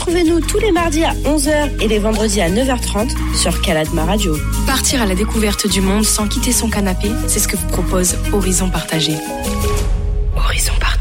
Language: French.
Retrouvez-nous tous les mardis à 11h et les vendredis à 9h30 sur Caladma Radio. Partir à la découverte du monde sans quitter son canapé, c'est ce que vous propose Horizon Partagé. Horizon Partagé.